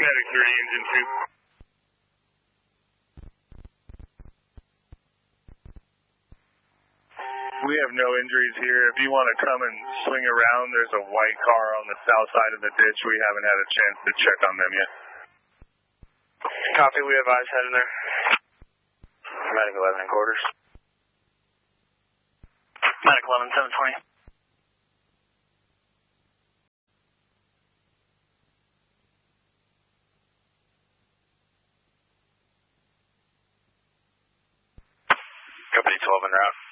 Medic 3, Engine 2. We have no injuries here. If you want to come and swing around, there's a white car on the south side of the ditch. We haven't had a chance to check on them yet. Copy, we have eyes heading there. Medic 11 in quarters. Medic 11, 720. Company 12 en route.